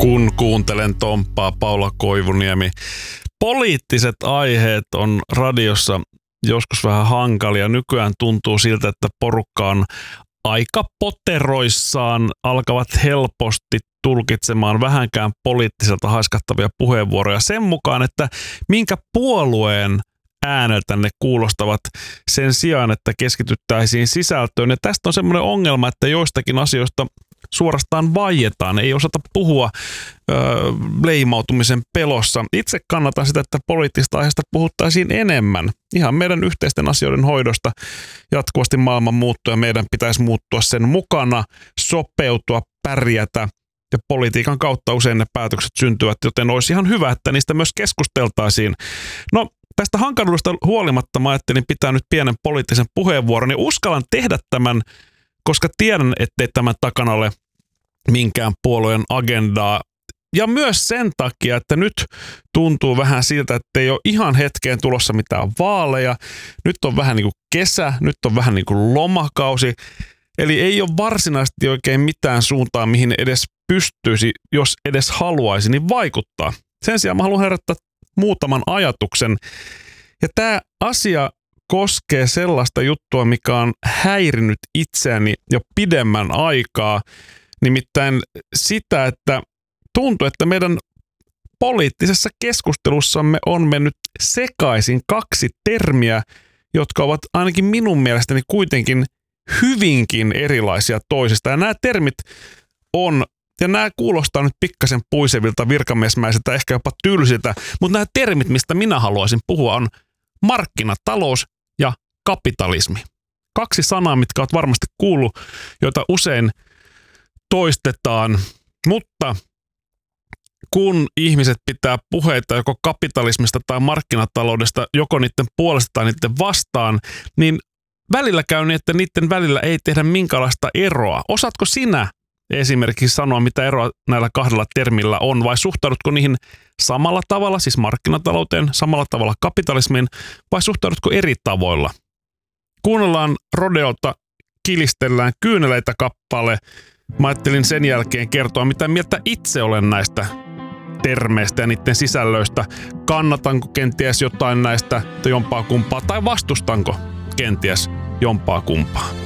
Kun kuuntelen Tomppaa, Paula Koivuniemi. Poliittiset aiheet on radiossa joskus vähän hankalia. Nykyään tuntuu siltä, että porukka on aika poteroissaan, alkavat helposti tulkitsemaan vähänkään poliittiselta haiskattavia puheenvuoroja sen mukaan, että minkä puolueen ääneltä ne kuulostavat sen sijaan, että keskityttäisiin sisältöön. Ja tästä on semmoinen ongelma, että joistakin asioista suorastaan vaietaan, ei osata puhua leimautumisen pelossa. Itse kannatan sitä, että poliittisista aiheista puhuttaisiin enemmän. Ihan meidän yhteisten asioiden hoidosta. Jatkuvasti maailman muuttuu ja meidän pitäisi muuttua sen mukana, sopeutua, pärjätä. Ja politiikan kautta usein ne päätökset syntyvät, joten olisi ihan hyvä, että niistä myös keskusteltaisiin. No, tästä hankaluudesta huolimatta mä ajattelin pitää nyt pienen poliittisen puheenvuoron ja uskallan tehdä tämän, koska tiedän, ettei tämän takana ole minkään puolueen agendaa. Ja myös sen takia, että nyt tuntuu vähän siltä, että ei ole ihan hetkeen tulossa mitään vaaleja. Nyt on vähän niin kuin kesä, nyt on vähän niin kuin lomakausi. Eli ei ole varsinaisesti oikein mitään suuntaa, mihin edes pystyisi, jos edes haluaisi, niin vaikuttaa. Sen sijaan mä haluan herättää muutaman ajatuksen. Ja tämä asia koskee sellaista juttua, mikä on häirinyt itseäni jo pidemmän aikaa. Nimittäin sitä, että tuntuu, että meidän poliittisessa keskustelussamme on mennyt sekaisin kaksi termiä, jotka ovat ainakin minun mielestäni kuitenkin hyvinkin erilaisia toisista. Ja nämä termit on, ja nämä kuulostaa nyt pikkasen puisevilta, virkamiesmäisiltä, ehkä jopa tylsiltä, mutta nämä termit, mistä minä haluaisin puhua, on markkinatalous ja kapitalismi. Kaksi sanaa, mitkä olet varmasti kuullut, joita usein toistetaan, mutta kun ihmiset pitää puheita joko kapitalismista tai markkinataloudesta, joko niiden puolesta tai niiden vastaan, niin välillä käy niin, että niiden välillä ei tehdä minkäänlaista eroa. Osaatko sinä esimerkiksi sanoa, mitä eroa näillä kahdella termillä on, vai suhtaudutko niihin samalla tavalla, siis markkinatalouteen, samalla tavalla kapitalismiin, vai suhtaudutko eri tavoilla? Kuunnellaan Rodeolta Kilistellään kyyneleitä -kappale. Mä ajattelin sen jälkeen kertoa, mitä mieltä itse olen näistä termeistä ja niiden sisällöistä. Kannatanko kenties jotain näistä jompaa kumpaa tai vastustanko kenties jompaa kumpaa?